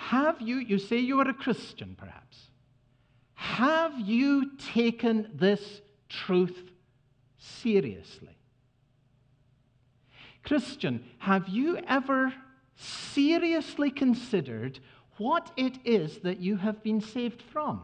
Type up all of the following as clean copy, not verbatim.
Have you, you say you are a Christian perhaps, have you taken this truth seriously? Christian, have you ever seriously considered what it is that you have been saved from?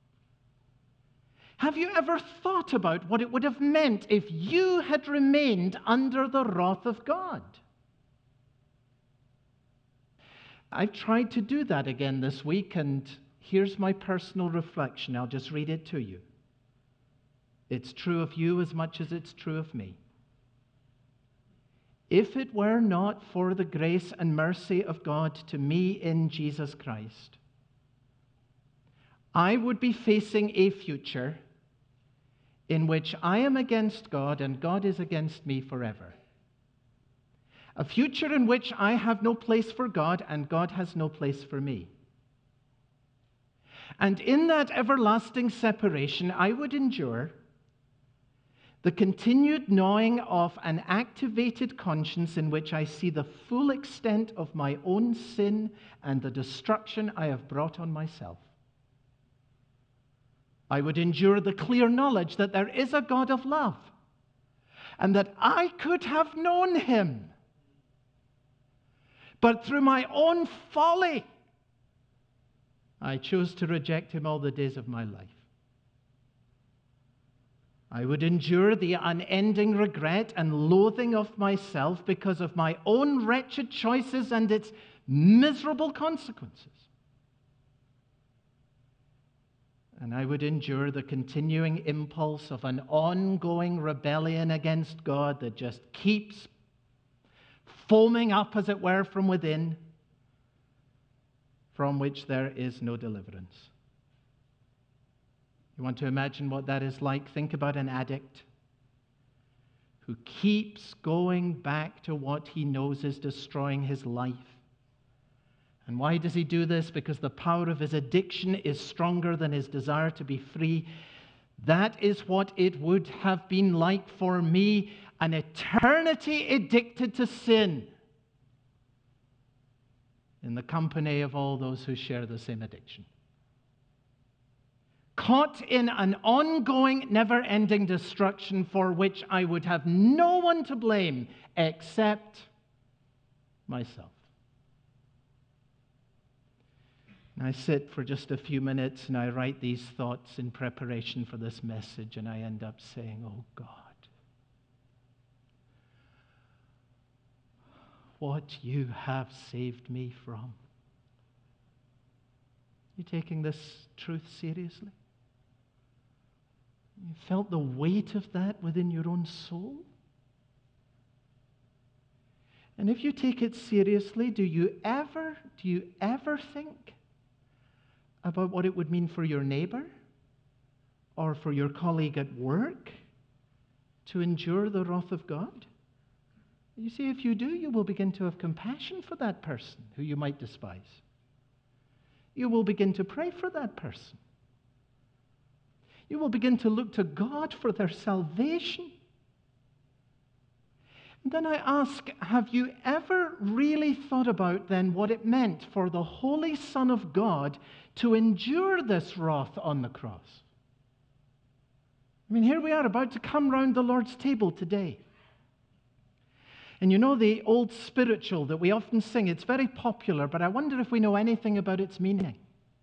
Have you ever thought about what it would have meant if you had remained under the wrath of God? I've tried to do that again this week, and here's my personal reflection. I'll just read it to you. It's true of you as much as it's true of me. If it were not for the grace and mercy of God to me in Jesus Christ, I would be facing a future in which I am against God and God is against me forever. A future in which I have no place for God and God has no place for me. And in that everlasting separation, I would endure the continued gnawing of an activated conscience in which I see the full extent of my own sin and the destruction I have brought on myself. I would endure the clear knowledge that there is a God of love and that I could have known him. But through my own folly, I chose to reject him all the days of my life. I would endure the unending regret and loathing of myself because of my own wretched choices and its miserable consequences. And I would endure the continuing impulse of an ongoing rebellion against God that just keeps foaming up, as it were, from within, from which there is no deliverance. You want to imagine what that is like? Think about an addict who keeps going back to what he knows is destroying his life. And why does he do this? Because the power of his addiction is stronger than his desire to be free. That is what it would have been like for me, an eternity addicted to sin, in the company of all those who share the same addiction. Caught in an ongoing, never-ending destruction for which I would have no one to blame except myself. And I sit for just a few minutes and I write these thoughts in preparation for this message, and I end up saying, oh God, what you have saved me from. You taking this truth seriously? You felt the weight of that within your own soul? And if you take it seriously, do you ever think about what it would mean for your neighbor or for your colleague at work to endure the wrath of God? You see, if you do, you will begin to have compassion for that person who you might despise. You will begin to pray for that person. You will begin to look to God for their salvation. And then I ask, have you ever really thought about then what it meant for the Holy Son of God to endure this wrath on the cross? I mean, here we are about to come round the Lord's table today. And you know the old spiritual that we often sing, it's very popular, but I wonder if we know anything about its meaning.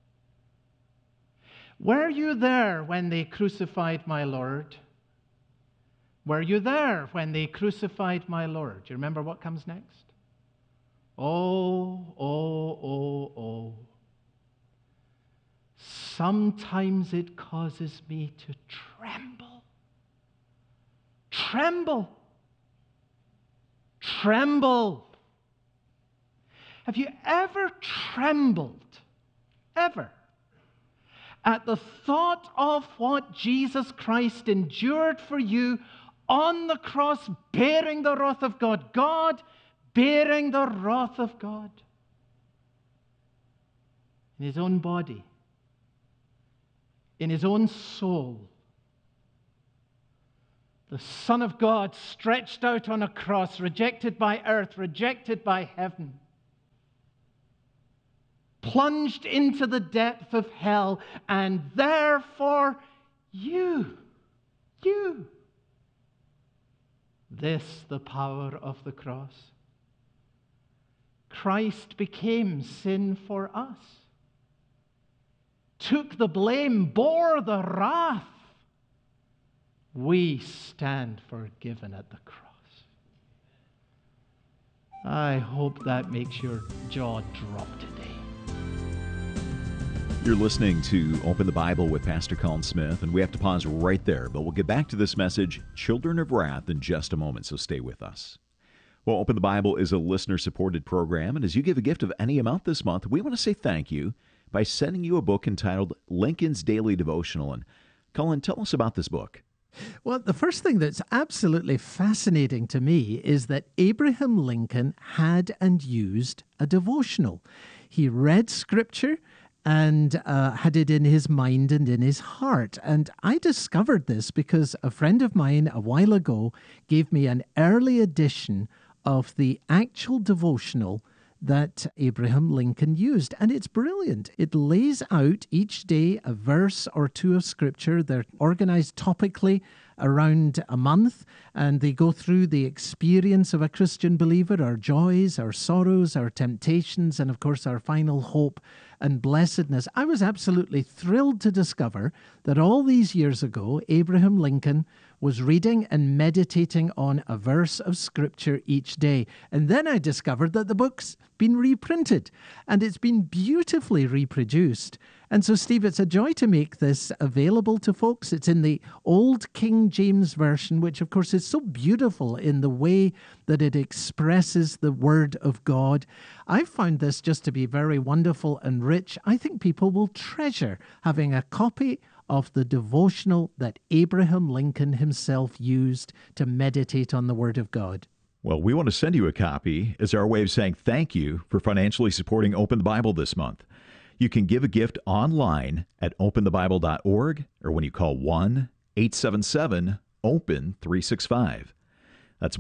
Were you there when they crucified my Lord? Were you there when they crucified my Lord? Do you remember what comes next? Oh, oh, oh, oh. Sometimes it causes me to tremble. Tremble. Tremble. Have you ever trembled? Ever? At the thought of what Jesus Christ endured for you on the cross, bearing the wrath of God. God bearing the wrath of God in his own body, in his own soul. The Son of God stretched out on a cross, rejected by earth, rejected by heaven, plunged into the depth of hell, and therefore you. This, the power of the cross. Christ became sin for us, took the blame, bore the wrath. We stand forgiven at the cross. I hope that makes your jaw drop today. You're listening to Open the Bible with Pastor Colin Smith, and we have to pause right there, but we'll get back to this message, Children of Wrath, in just a moment, so stay with us. Well, Open the Bible is a listener-supported program, and as you give a gift of any amount this month, we want to say thank you by sending you a book entitled Lincoln's Daily Devotional. And Colin, tell us about this book. Well, the first thing that's absolutely fascinating to me is that Abraham Lincoln had and used a devotional. He read Scripture and had it in his mind and in his heart. And I discovered this because a friend of mine a while ago gave me an early edition of the actual devotional that Abraham Lincoln used. And it's brilliant. It lays out each day a verse or two of Scripture. They're organized topically around a month, and they go through the experience of a Christian believer, our joys, our sorrows, our temptations, and of course our final hope and blessedness. I was absolutely thrilled to discover that all these years ago, Abraham Lincoln was reading and meditating on a verse of Scripture each day. And then I discovered that the book's been reprinted, and it's been beautifully reproduced. And so, Steve, it's a joy to make this available to folks. It's in the Old King James Version, which, of course, is so beautiful in the way that it expresses the Word of God. I've found this just to be very wonderful and rich. I think people will treasure having a copy of the devotional that Abraham Lincoln himself used to meditate on the Word of God. Well, we want to send you a copy as our way of saying thank you for financially supporting Open the Bible this month. You can give a gift online at openthebible.org or when you call 1-877-OPEN-365. That's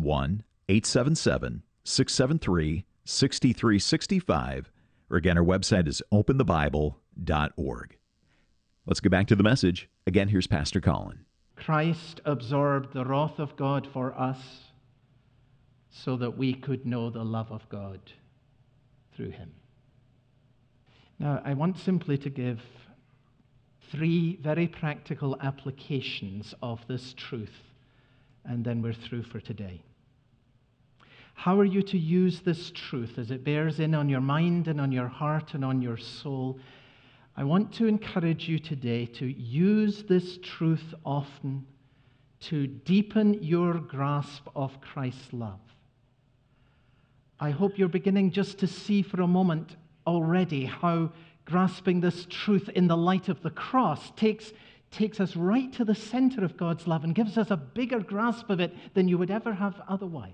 1-877-673-6365. Or again, our website is openthebible.org. Let's get back to the message. Again, here's Pastor Colin. Christ absorbed the wrath of God for us so that we could know the love of God through him. Now, I want simply to give 3 very practical applications of this truth, and then we're through for today. How are you to use this truth as it bears in on your mind and on your heart and on your soul? I want to encourage you today to use this truth often to deepen your grasp of Christ's love. I hope you're beginning just to see for a moment already how grasping this truth in the light of the cross takes us right to the center of God's love and gives us a bigger grasp of it than you would ever have otherwise.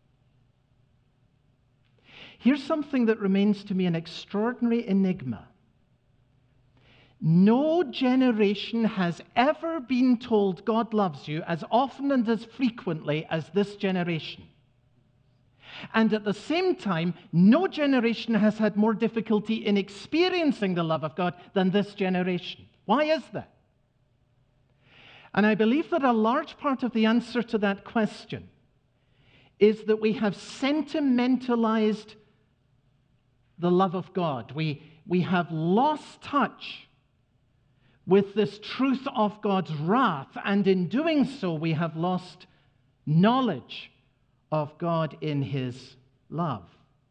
Here's something that remains to me an extraordinary enigma. No generation has ever been told God loves you as often and as frequently as this generation. And at the same time, no generation has had more difficulty in experiencing the love of God than this generation. Why is that? And I believe that a large part of the answer to that question is that we have sentimentalized the love of God. We have lost touch with this truth of God's wrath, and in doing so, we have lost knowledge of God in his love.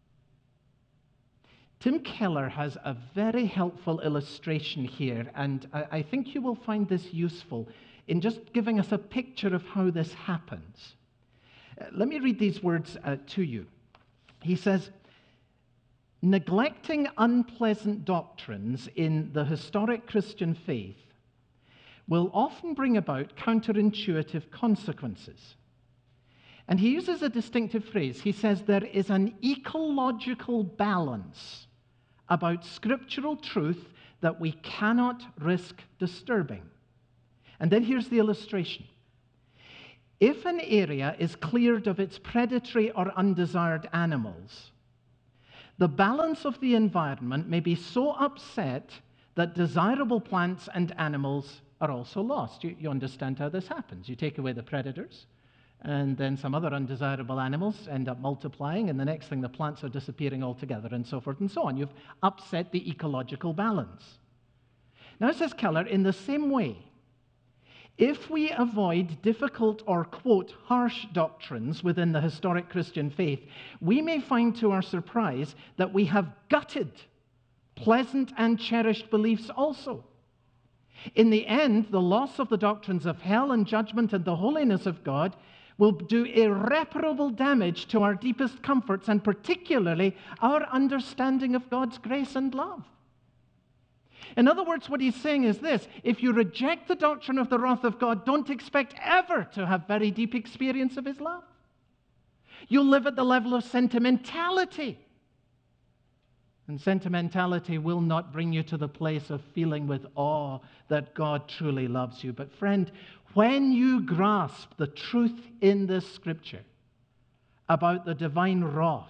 Tim Keller has a very helpful illustration here, and I think you will find this useful in just giving us a picture of how this happens. Let me read these words to you. He says, neglecting unpleasant doctrines in the historic Christian faith will often bring about counterintuitive consequences. And he uses a distinctive phrase. He says there is an ecological balance about scriptural truth that we cannot risk disturbing. And then here's the illustration. If an area is cleared of its predatory or undesired animals, the balance of the environment may be so upset that desirable plants and animals are also lost. You understand how this happens. You take away the predators, and then some other undesirable animals end up multiplying, and the next thing, the plants are disappearing altogether, and so forth and so on. You've upset the ecological balance. Now, says Keller, in the same way, if we avoid difficult or, quote, harsh doctrines within the historic Christian faith, we may find to our surprise that we have gutted pleasant and cherished beliefs also. In the end, the loss of the doctrines of hell and judgment and the holiness of God will do irreparable damage to our deepest comforts, and particularly our understanding of God's grace and love. In other words, what he's saying is this: if you reject the doctrine of the wrath of God, don't expect ever to have very deep experience of his love. You'll live at the level of sentimentality. And sentimentality will not bring you to the place of feeling with awe that God truly loves you. But friend, when you grasp the truth in this scripture about the divine wrath,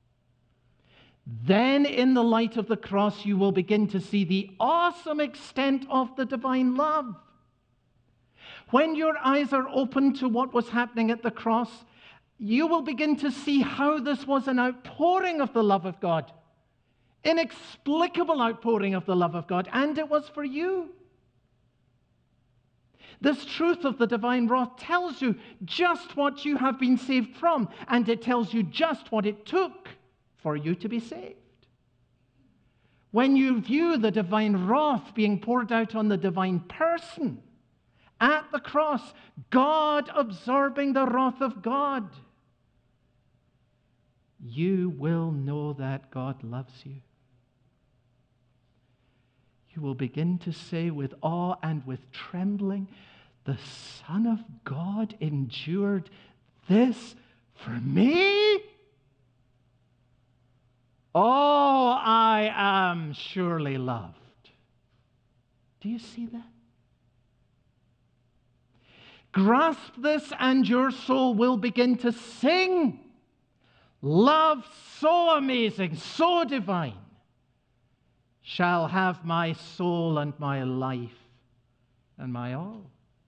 then in the light of the cross you will begin to see the awesome extent of the divine love. When your eyes are open to what was happening at the cross, you will begin to see how this was an outpouring of the love of God. Inexplicable outpouring of the love of God, and it was for you. This truth of the divine wrath tells you just what you have been saved from, and it tells you just what it took for you to be saved. When you view the divine wrath being poured out on the divine person at the cross, God absorbing the wrath of God, you will know that God loves you. You will begin to say with awe and with trembling, the Son of God endured this for me? Oh, I am surely loved. Do you see that? Grasp this and your soul will begin to sing. Love so amazing, so divine, shall have my soul and my life and my all.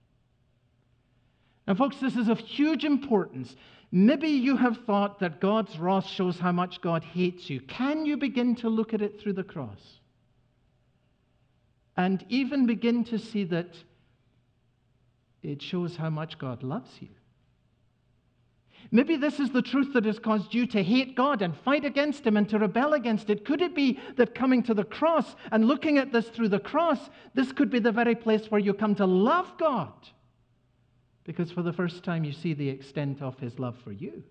Now, folks, this is of huge importance. Maybe you have thought that God's wrath shows how much God hates you. Can you begin to look at it through the cross? And even begin to see that it shows how much God loves you. Maybe this is the truth that has caused you to hate God and fight against him and to rebel against it. Could it be that coming to the cross and looking at this through the cross, this could be the very place where you come to love God? Because for the first time you see the extent of his love for you.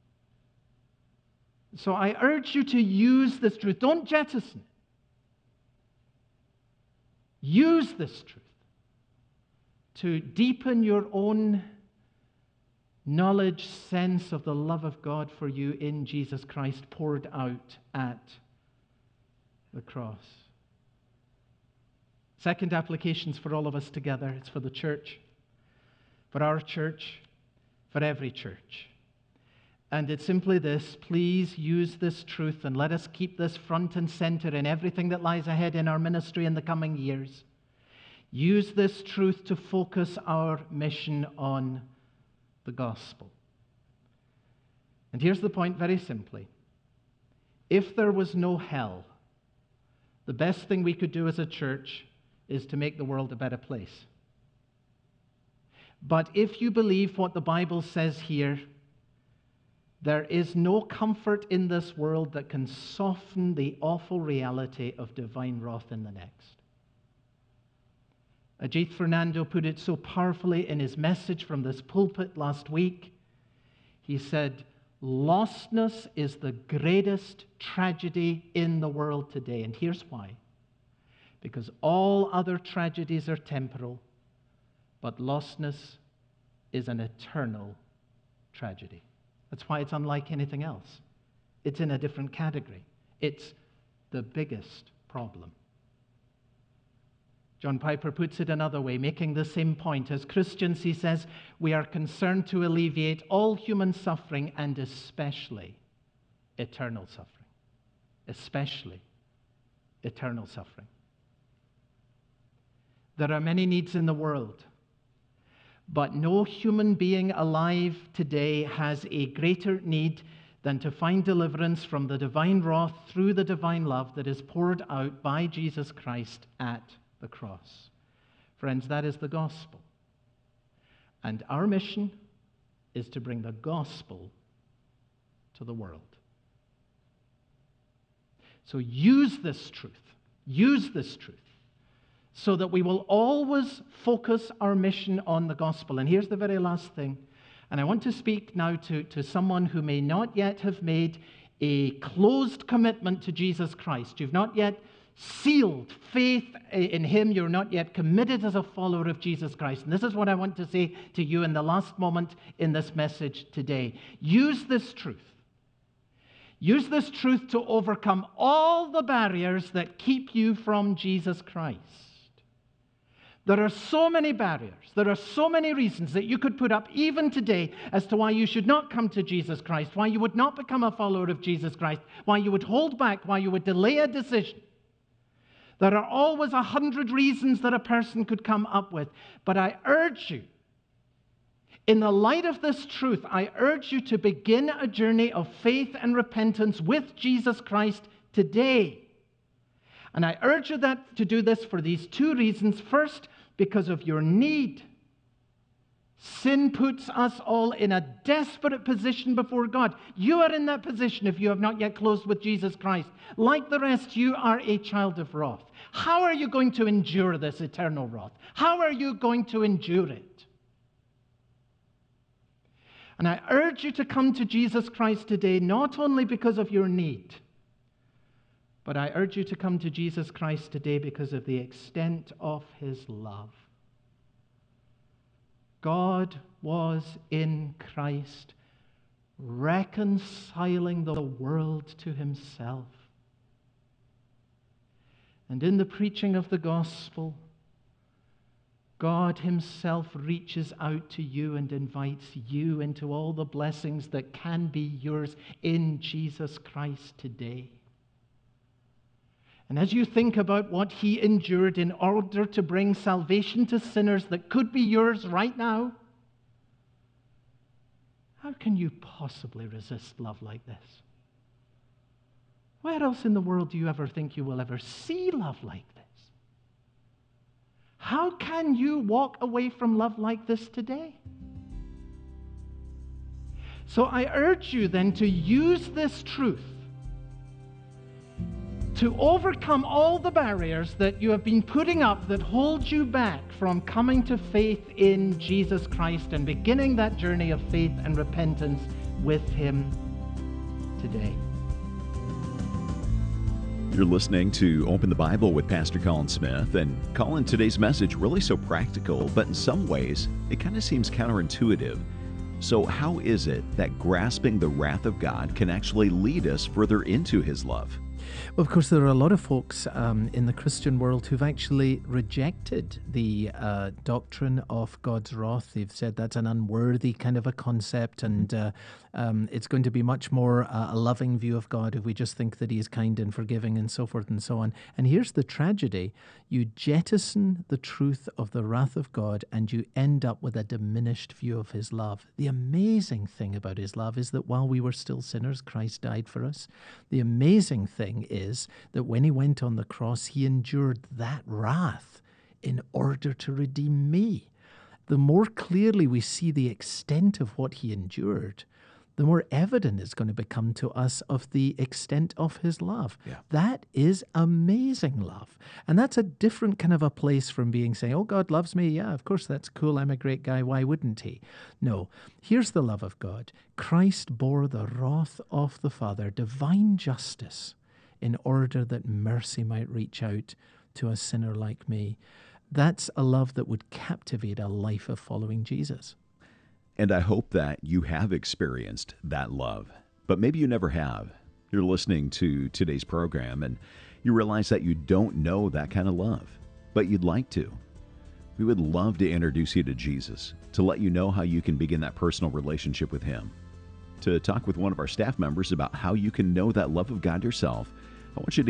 So I urge you to use this truth. Don't jettison it. Use this truth to deepen your own knowledge, sense of the love of God for you in Jesus Christ poured out at the cross. Second applications for all of us together. It's for the church, for our church, for every church. And it's simply this: please use this truth and let us keep this front and center in everything that lies ahead in our ministry in the coming years. Use this truth to focus our mission on the gospel. And here's the point very simply. If there was no hell, the best thing we could do as a church is to make the world a better place. But if you believe what the Bible says here, there is no comfort in this world that can soften the awful reality of divine wrath in the next. Ajit Fernando put it so powerfully in his message from this pulpit last week. He said, lostness is the greatest tragedy in the world today. And here's why. Because all other tragedies are temporal, but lostness is an eternal tragedy. That's why it's unlike anything else. It's in a different category. It's the biggest problem. John Piper puts it another way, making the same point. As Christians, he says, we are concerned to alleviate all human suffering and especially eternal suffering. especially eternal suffering. There are many needs in the world, but no human being alive today has a greater need than to find deliverance from the divine wrath through the divine love that is poured out by Jesus Christ at the cross. Friends, that is the gospel. And our mission is to bring the gospel to the world. So use this truth, so that we will always focus our mission on the gospel. And here's the very last thing. And I want to speak now to someone who may not yet have made a closed commitment to Jesus Christ. You've not yet sealed faith in him. You're not yet committed as a follower of Jesus Christ. And this is what I want to say to you in the last moment in this message today. Use this truth. Use this truth to overcome all the barriers that keep you from Jesus Christ. There are so many barriers. There are so many reasons that you could put up even today as to why you should not come to Jesus Christ, why you would not become a follower of Jesus Christ, why you would hold back, why you would delay a decision. There are always 100 reasons that a person could come up with. But I urge you, in the light of this truth, I urge you to begin a journey of faith and repentance with Jesus Christ today. And I urge you to do this for these two reasons. First, because of your need. Sin puts us all in a desperate position before God. You are in that position if you have not yet closed with Jesus Christ. Like the rest, you are a child of wrath. How are you going to endure this eternal wrath? How are you going to endure it? And I urge you to come to Jesus Christ today, not only because of your need, but I urge you to come to Jesus Christ today because of the extent of his love. God was in Christ, reconciling the world to himself. And in the preaching of the gospel, God himself reaches out to you and invites you into all the blessings that can be yours in Jesus Christ today. And as you think about what he endured in order to bring salvation to sinners that could be yours right now, how can you possibly resist love like this? Where else in the world do you ever think you will ever see love like this? How can you walk away from love like this today? So I urge you then to use this truth to overcome all the barriers that you have been putting up that hold you back from coming to faith in Jesus Christ and beginning that journey of faith and repentance with him today. You're listening to Open the Bible with Pastor Colin Smith. And Colin, today's message really so practical, but in some ways, it kind of seems counterintuitive. So how is it that grasping the wrath of God can actually lead us further into his love? Well, of course, there are a lot of folks in the Christian world who've actually rejected the doctrine of God's wrath. They've said that's an unworthy kind of a concept, and it's going to be much more a loving view of God if we just think that he is kind and forgiving and so forth and so on. And here's the tragedy. You jettison the truth of the wrath of God and you end up with a diminished view of his love. The amazing thing about his love is that while we were still sinners, Christ died for us. The amazing thing is that when he went on the cross, he endured that wrath in order to redeem me. The more clearly we see the extent of what he endured, the more evident it's going to become to us of the extent of his love. Yeah. That is amazing love. And that's a different kind of a place from being saying, oh, God loves me. Yeah, of course, that's cool. I'm a great guy. Why wouldn't he? No, here's the love of God. Christ bore the wrath of the Father, divine justice, in order that mercy might reach out to a sinner like me. That's a love that would captivate a life of following Jesus. And I hope that you have experienced that love, but maybe you never have. You're listening to today's program and you realize that you don't know that kind of love, but you'd like to. We would love to introduce you to Jesus, to let you know how you can begin that personal relationship with him. To talk with one of our staff members about how you can know that love of God yourself, I want you to